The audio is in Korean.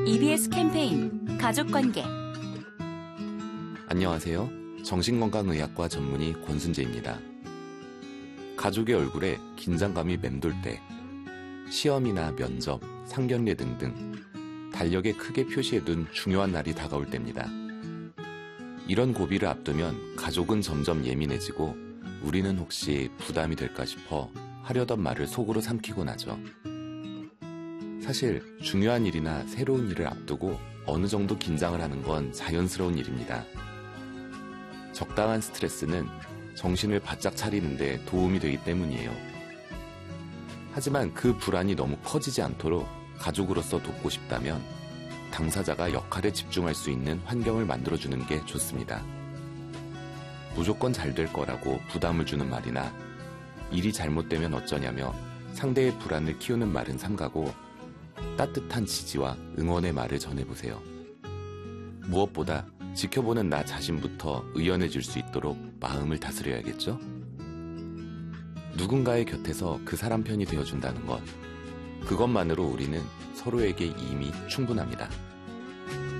EBS 캠페인 가족관계. 안녕하세요. 정신건강의학과 전문의 권순재입니다. 가족의 얼굴에 긴장감이 맴돌 때 시험이나 면접, 상견례 등등 달력에 크게 표시해둔 중요한 날이 다가올 때입니다. 이런 고비를 앞두면 가족은 점점 예민해지고 우리는 혹시 부담이 될까 싶어 하려던 말을 속으로 삼키곤 하죠. 사실 중요한 일이나 새로운 일을 앞두고 어느 정도 긴장을 하는 건 자연스러운 일입니다. 적당한 스트레스는 정신을 바짝 차리는 데 도움이 되기 때문이에요. 하지만 그 불안이 너무 커지지 않도록 가족으로서 돕고 싶다면 당사자가 역할에 집중할 수 있는 환경을 만들어주는 게 좋습니다. 무조건 잘 될 거라고 부담을 주는 말이나 일이 잘못되면 어쩌냐며 상대의 불안을 키우는 말은 삼가고 따뜻한 지지와 응원의 말을 전해보세요. 무엇보다 지켜보는 나 자신부터 의연해질 수 있도록 마음을 다스려야겠죠? 누군가의 곁에서 그 사람 편이 되어준다는 것, 그것만으로 우리는 서로에게 이미 충분합니다.